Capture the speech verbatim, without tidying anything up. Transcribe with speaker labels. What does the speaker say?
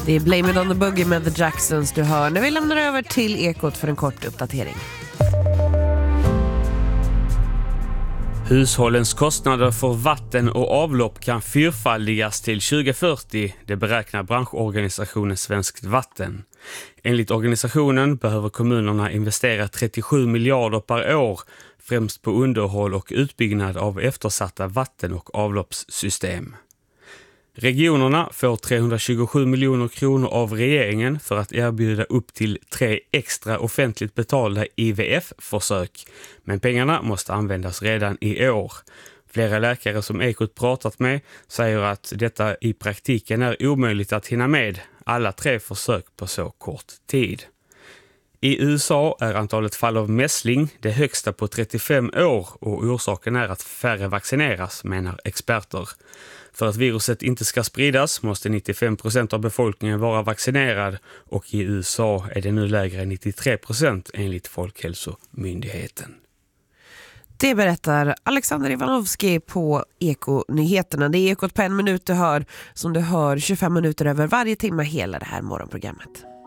Speaker 1: Det är Blame It On The Boogie med The Jacksons du hör när vi lämnar över till Ekot för en kort uppdatering.
Speaker 2: Hushållens kostnader för vatten och avlopp kan fyrfaldigas till tjugo fyrtio, det beräknar branschorganisationen Svenskt Vatten. Enligt organisationen behöver kommunerna investera trettiosju miljarder per år, främst på underhåll och utbyggnad av eftersatta vatten- och avloppssystem. Regionerna får trehundratjugosju miljoner kronor av regeringen för att erbjuda upp till tre extra offentligt betalda I V F-försök, men pengarna måste användas redan i år. Flera läkare som Ekot pratat med säger att detta i praktiken är omöjligt att hinna med, alla tre försök på så kort tid. I U S A är antalet fall av mässling det högsta på trettiofem år och orsaken är att färre vaccineras, menar experter. För att viruset inte ska spridas måste nittiofem procent av befolkningen vara vaccinerad och i U S A är det nu lägre än nittiotre procent enligt Folkhälsomyndigheten.
Speaker 1: Det berättar Alexander Ivanovski på Eko-nyheterna. Det är Ekot på en minut du hör, som du hör tjugofem minuter över varje timme hela det här morgonprogrammet.